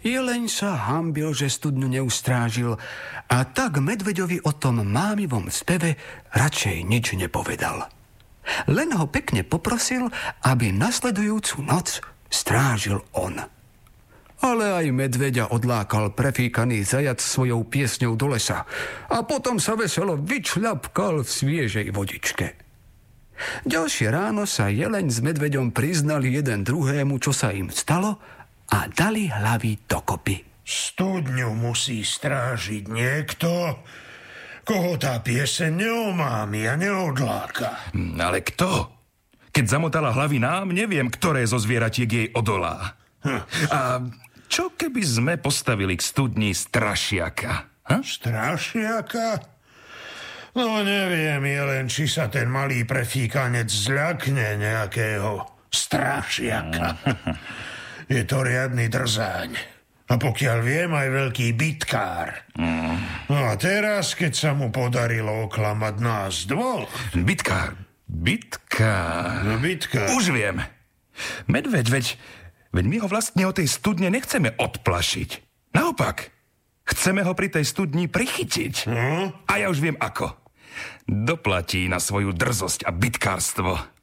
Jeleň sa hanbil, že studňu neustrážil, a tak medveďovi o tom mámivom speve radšej nič nepovedal. Len ho pekne poprosil, aby nasledujúcu noc strážil on. Ale aj medveďa odlákal prefíkaný zajac svojou piesňou do lesa a potom sa veselo vyčľapkal v sviežej vodičke. Ďalšie ráno sa jeleň s medveďom priznali jeden druhému, čo sa im stalo, a dali hlavy dokopy. Studňu musí strážiť niekto, koho tá pieseň neomámi a neodláka. Ale kto? Keď zamotala hlavy nám, neviem, ktoré zo zvieratiek jej odolá. A čo keby sme postavili k studni strašiaka? Strašiaka? No neviem, len či sa ten malý prefíkanec zľakne nejakého strašiaka. Je to riadny drzáň. A pokiaľ viem, aj veľký bitkár. No a teraz, keď sa mu podarilo oklamať nás dvoch... Bitkár. No bitkár. Už viem. Medveď, veď my ho vlastne o tej studne nechceme odplašiť. Naopak, chceme ho pri tej studni prichytiť. A ja už viem ako. Doplatí na svoju drzosť a bitkárstvo.